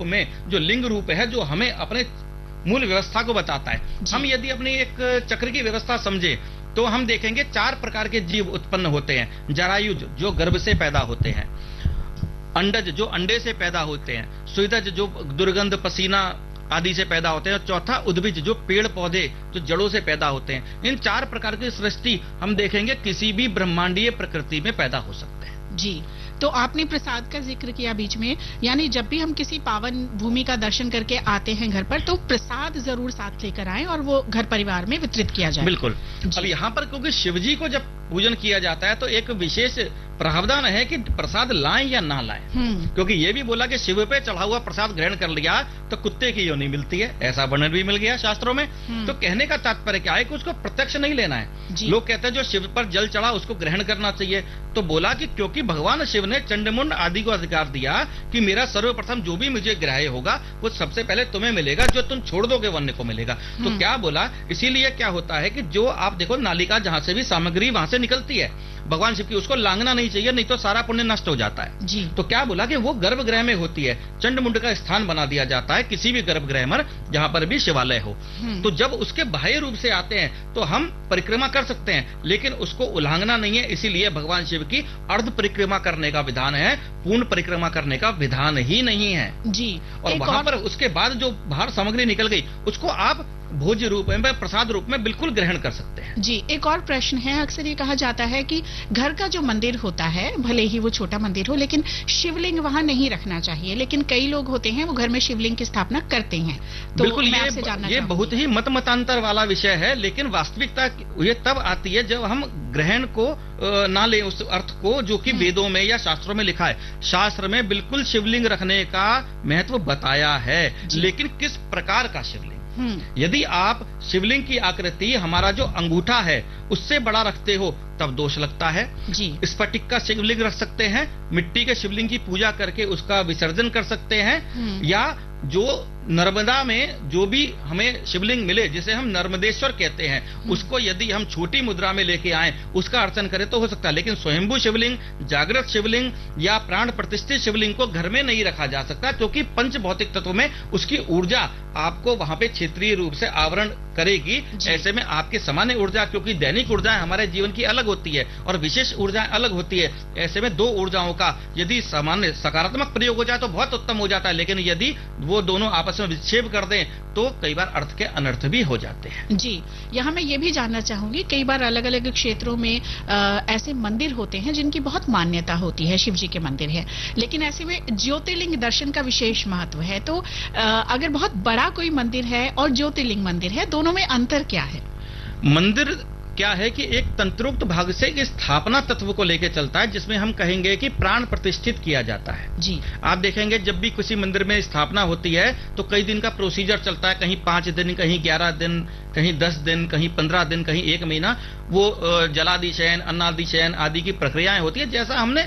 में जो लिंग रूप है, जो हमें अपने मूल व्यवस्था को बताता है। हम यदि अपनी एक चक्र की व्यवस्था समझे तो हम देखेंगे 4 प्रकार के जीव उत्पन्न होते हैं। जरायुज जो गर्भ से पैदा होते हैं, अंडज जो अंडे से पैदा होते हैं, स्वेदज जो दुर्गंध पसीना आदि से पैदा होते हैं, और चौथा उद्भिज जो पेड़ पौधे जो जड़ों से पैदा होते हैं। इन 4 प्रकार की सृष्टि हम देखेंगे किसी भी ब्रह्मांडीय प्रकृति में पैदा हो सकते हैं। जी, तो आपने प्रसाद का जिक्र किया बीच में, यानी जब भी हम किसी पावन भूमि का दर्शन करके आते हैं घर पर, तो प्रसाद जरूर साथ लेकर आएं और वो घर परिवार में वितरित किया जाए। बिल्कुल। अब यहाँ पर क्योंकि शिव जी को जब पूजन किया जाता है तो एक विशेष प्रावधान है कि प्रसाद लाएं या ना लाएं, क्योंकि ये भी बोला कि शिव पे चढ़ा हुआ प्रसाद ग्रहण कर लिया तो कुत्ते की योनि मिलती है, ऐसा वर्णन भी मिल गया शास्त्रों में। तो कहने का तात्पर्य क्या है कि उसको प्रत्यक्ष नहीं लेना है। लोग कहते हैं जो शिव पर जल चढ़ा उसको ग्रहण करना चाहिए, तो बोला कि क्योंकि भगवान शिव ने चंडमुंड आदि को अधिकार दिया कि मेरा सर्वप्रथम जो भी मुझे ग्राह्य होगा वो सबसे पहले तुम्हें मिलेगा, जो तुम छोड़ दोगे वन्य को मिलेगा। तो क्या बोला, इसीलिए क्या होता है कि जो आप देखो नालिका जहां से भी सामग्री वहां से निकलती है भगवान शिव की, उसको लांघना नहीं चाहिए, नहीं तो सारा पुण्य नष्ट हो जाता है जी। तो क्या बोला कि वो गर्भगृह में होती है, चंडमुंड का स्थान बना दिया जाता है किसी भी गर्भगृह में जहां पर भी शिवालय हो। तो जब उसके बाह्य रूप से आते हैं तो हम परिक्रमा कर सकते हैं, लेकिन उसको उल्लंघना नहीं है। इसीलिए भगवान शिव की अर्ध परिक्रमा करने का विधान है, पूर्ण परिक्रमा करने का विधान ही नहीं है जी। और वहां पर उसके बाद जो बाहर सामग्री निकल गई उसको आप भोज्य रूप में, प्रसाद रूप में बिल्कुल ग्रहण कर सकते हैं जी। एक और प्रश्न है, अक्सर ये कहा जाता है कि घर का जो मंदिर होता है भले ही वो छोटा मंदिर हो, लेकिन शिवलिंग वहां नहीं रखना चाहिए, लेकिन कई लोग होते हैं वो घर में शिवलिंग की स्थापना करते हैं। तो बिल्कुल ये बहुत ही मतांतर वाला विषय है, लेकिन वास्तविकता ये तब आती है जब हम ग्रहण को ना ले उस अर्थ को जो कि वेदों में या शास्त्रों में लिखा है। शास्त्र में बिल्कुल शिवलिंग रखने का महत्व बताया है, लेकिन किस प्रकार का शिवलिंग। यदि आप शिवलिंग की आकृति हमारा जो अंगूठा है उससे बड़ा रखते हो तब दोष लगता है जी। स्फटिक का शिवलिंग रख सकते हैं, मिट्टी के शिवलिंग की पूजा करके उसका विसर्जन कर सकते हैं, या जो नर्मदा में जो भी हमें शिवलिंग मिले जिसे हम नर्मदेश्वर कहते हैं उसको यदि हम छोटी मुद्रा में लेके आए उसका अर्चन करें तो हो सकता है, लेकिन स्वयंभू शिवलिंग, जागृत शिवलिंग या प्राण प्रतिष्ठित शिवलिंग को घर में नहीं रखा जा सकता, क्योंकि पंच भौतिक तत्व में उसकी ऊर्जा आपको वहां पे क्षेत्रीय रूप से आवरण करेगी। ऐसे में आपके सामान्य ऊर्जा, क्योंकि दैनिक ऊर्जा हमारे जीवन की अलग होती है और विशेष ऊर्जा अलग होती है, ऐसे में 2 ऊर्जाओं का यदि सामान्य सकारात्मक प्रयोग हो जाए तो बहुत उत्तम हो जाता है, लेकिन यदि वो दोनों आपस में विक्षेप कर दें तो कई बार अर्थ के अनर्थ भी हो जाते हैं जी। यहाँ मैं ये भी जानना चाहूंगी, कई बार अलग अलग क्षेत्रों में ऐसे मंदिर होते हैं जिनकी बहुत मान्यता होती है, शिव जी के मंदिर है, लेकिन ऐसे में ज्योतिर्लिंग दर्शन का विशेष महत्व है। तो अगर बहुत बड़ा कोई मंदिर है और ज्योतिर्लिंग मंदिर है, दोनों में अंतर क्या है? मंदिर क्या है कि एक तंत्रोक्त भाग से स्थापना तत्व को लेकर चलता है, जिसमें हम कहेंगे कि प्राण प्रतिष्ठित किया जाता है जी। आप देखेंगे जब भी किसी मंदिर में स्थापना होती है तो कई दिन का प्रोसीजर चलता है, कहीं 5 दिन, कहीं 11 दिन, कहीं 10 दिन, कहीं 15 दिन, कहीं 1 महीना। वो जलादिशयन, अन्नादिशयन आदि की प्रक्रियाएं होती है। जैसा हमने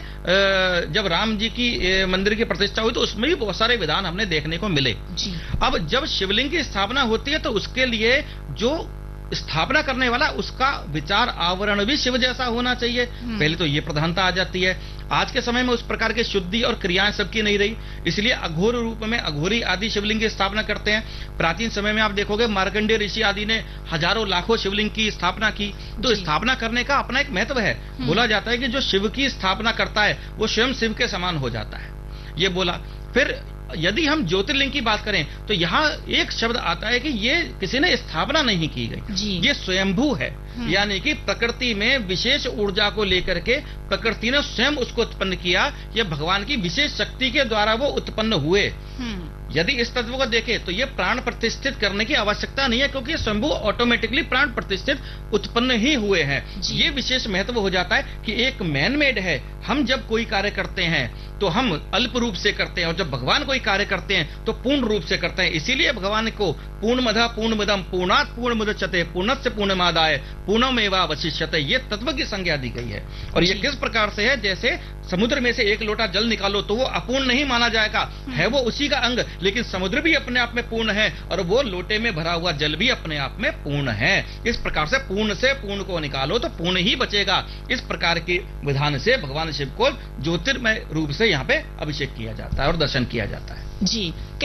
जब राम जी की मंदिर की प्रतिष्ठा हुई तो उसमें भी बहुत सारे विधान हमने देखने को मिले जी। अब जब शिवलिंग की स्थापना होती है तो उसके लिए जो स्थापना करने वाला उसका विचार आवरण भी शिव जैसा होना चाहिए, पहले तो ये प्रधानता आ जाती है। आज के समय में उस प्रकार की शुद्धि और क्रियाएं सबकी नहीं रही, इसलिए अघोर रूप में अघोरी आदि शिवलिंग की स्थापना करते हैं। प्राचीन समय में आप देखोगे मार्कंडेय ऋषि आदि ने हजारों लाखों शिवलिंग की स्थापना की। तो स्थापना करने का अपना एक महत्व है। बोला जाता है कि जो शिव की स्थापना करता है वो स्वयं शिव के समान हो जाता है, ये बोला। फिर यदि हम ज्योतिर्लिंग की बात करें तो यहाँ एक शब्द आता है कि ये किसी ने स्थापना नहीं की गई, ये स्वयंभू है, यानी कि प्रकृति में विशेष ऊर्जा को लेकर के प्रकृति ने स्वयं उसको उत्पन्न किया, यह भगवान की विशेष शक्ति के द्वारा वो उत्पन्न हुए। यदि इस तत्व को देखें तो ये प्राण प्रतिष्ठित करने की आवश्यकता नहीं है, क्योंकि शंभु ऑटोमेटिकली प्राण प्रतिष्ठित उत्पन्न ही हुए हैं। ये विशेष महत्व हो जाता है कि एक मैन मेड है। हम जब कोई कार्य करते हैं तो हम अल्प रूप से करते हैं, और जब भगवान कोई कार्य करते हैं तो पूर्ण रूप से करते हैं। इसीलिए भगवान को पूर्णमदः पूर्णमिदं पूर्णात् पूर्णमुदच्यते पूर्णस्य पूर्णमादाय पूर्णमेवावशिष्यते ये तत्व की संज्ञा दी गई है। और ये किस प्रकार से है, जैसे समुद्र में से 1 लोटा जल निकालो तो वो अपूर्ण नहीं माना जाएगा, है वो उसी का अंग, लेकिन समुद्र भी अपने आप में पूर्ण है और वो लोटे में भरा हुआ जल भी अपने आप में पूर्ण है। इस प्रकार से पूर्ण से पूर्ण को निकालो तो पूर्ण ही बचेगा। इस प्रकार के विधान से भगवान शिव को ज्योतिर्मय रूप से यहाँ पे अभिषेक किया जाता है और दर्शन किया जाता है जी।